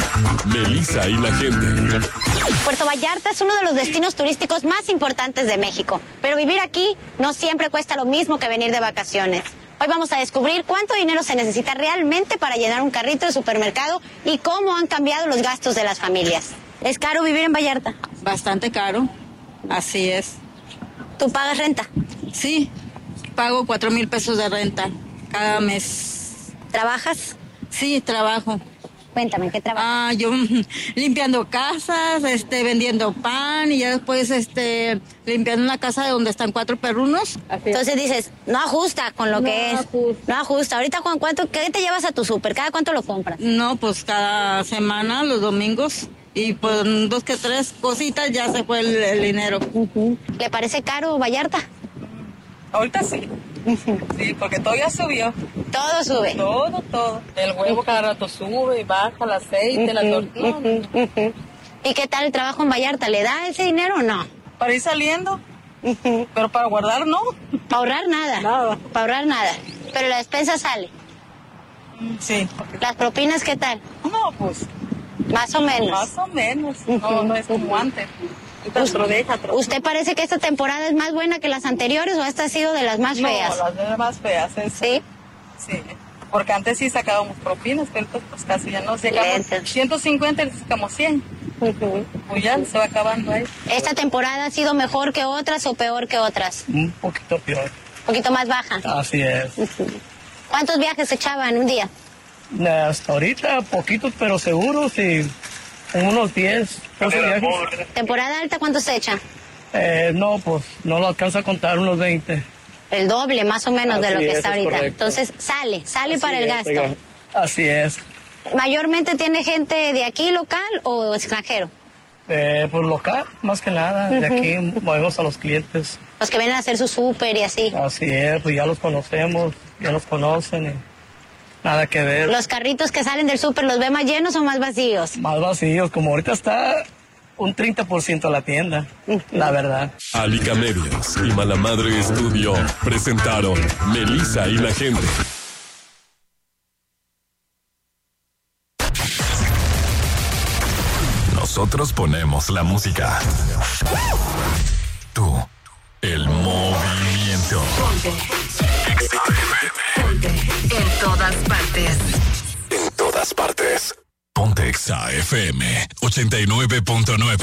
Melissa y la gente. Puerto Vallarta es uno de los destinos turísticos más importantes de México, pero vivir aquí no siempre cuesta lo mismo que venir de vacaciones. Hoy vamos a descubrir cuánto dinero se necesita realmente para llenar un carrito de supermercado y cómo han cambiado los gastos de las familias. ¿Es caro vivir en Vallarta? Bastante caro, así es. ¿Tú pagas renta? Sí, pago 4,000 pesos de renta cada mes. ¿Trabajas? Sí, trabajo. Cuéntame, ¿qué trabajas? Yo limpiando casas, vendiendo pan y ya después limpiando una casa de donde están 4 perrunos. Entonces dices, no ajusta con lo que es. No ajusta. Ahorita, ¿qué te llevas a tu súper? ¿Cada cuánto lo compras? No, pues cada semana, los domingos. Y pues 2 que 3 cositas ya se fue el dinero. ¿Le parece caro Vallarta? Ahorita sí. Sí, porque todo ya subió. Todo sube. Todo. El huevo cada rato sube y baja, el aceite, la tortilla. ¿Y qué tal el trabajo en Vallarta? ¿Le da ese dinero o no? Para ir saliendo. Pero para guardar no. Para ahorrar nada. Nada. Para ahorrar nada. Pero la despensa sale. Sí. ¿Las propinas qué tal? No, pues. Más o menos. Más o menos. No es como antes. ¿Usted parece que esta temporada es más buena que las anteriores o esta ha sido de las más feas? No, las de las más feas. ¿Sí? Sí. Porque antes sí sacábamos propinas, pero pues casi ya no. Sacamos 150 y sacamos 100. Pues ya se va acabando ahí. ¿Esta temporada ha sido mejor que otras o peor que otras? Un poquito peor. Un poquito más baja. Así es. ¿Cuántos viajes se echaban un día? Hasta ahorita, poquitos pero seguros y unos 10, 12 viajes. ¿Temporada alta cuánto se echa? No, pues no lo alcanza a contar, unos 20. El doble más o menos de lo que es, está ahorita. correcto. Entonces sale Así para el es, gasto. oiga. Así es. ¿Mayormente tiene gente de aquí local o extranjero? Pues local, más que nada. De aquí movemos a los clientes. Los que vienen a hacer su súper y así. Así es, pues ya los conocemos, ya nos conocen y nada que ver. ¿Los carritos que salen del súper los ve más llenos o más vacíos? Más vacíos, como ahorita está un 30% la tienda, la verdad. Alica Medios y Mala Madre Studio presentaron Melissa y la gente. Nosotros ponemos la música. Tú, el movimiento. Ponte. En todas partes. En todas partes. Ponte Exa FM 89.9.